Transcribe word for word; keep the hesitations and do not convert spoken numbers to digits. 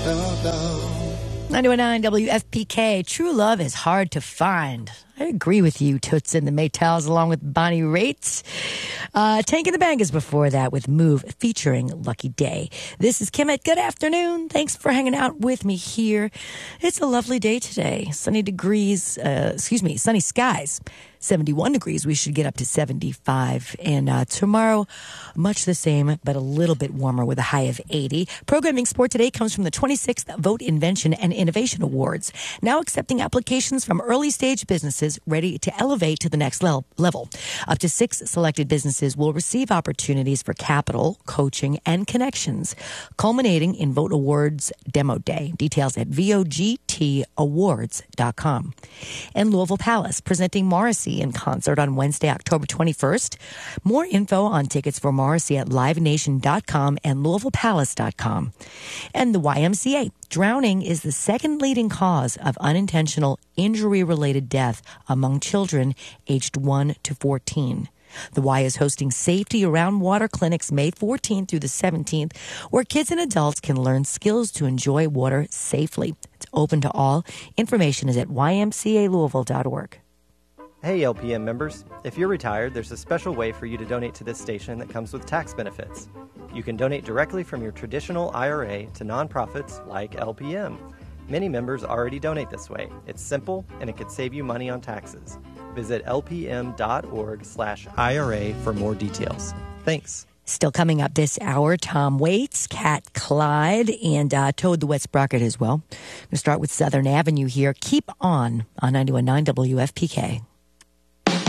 ninety-one point nine W F P K. True love is hard to find. I agree with you, Toots and the Maytals, along with Bonnie Raitt. Uh, Tank and the Bangers before that with Move featuring Lucky Day. This is Kimmett. Good afternoon. Thanks for hanging out with me here. It's a lovely day today. Sunny degrees, uh, excuse me, sunny skies. seventy-one degrees. We should get up to seventy-five. And uh, tomorrow, much the same, but a little bit warmer with a high of eighty. Programming Sport today comes from the twenty-sixth Vote Invention and Innovation Awards. Now accepting applications from early stage businesses ready to elevate to the next le- level. Up to six selected businesses will receive opportunities for capital, coaching, and connections, culminating in Vote Awards Demo Day. Details at vogt awards dot com. And Louisville Palace presenting Morrissey in concert on Wednesday, October twenty-first. More info on tickets for Morrissey at live nation dot com and louisville palace dot com. And the Y M C A. Drowning is the second leading cause of unintentional injury-related death among children aged one to fourteen. The Y is hosting Safety Around Water clinics May fourteenth through the seventeenth, where kids and adults can learn skills to enjoy water safely. It's open to all. Information is at y m c a louisville dot org. Hey L P M members, if you're retired, there's a special way for you to donate to this station that comes with tax benefits. You can donate directly from your traditional I R A to nonprofits like L P M. Many members already donate this way. It's simple and it could save you money on taxes. Visit lpm.org slash IRA for more details. Thanks. Still coming up this hour, Tom Waits, Cat Clyde, and uh, Toad the Wet Sprocket as well. We're going to start with Southern Avenue here. Keep on on ninety-one point nine W F P K.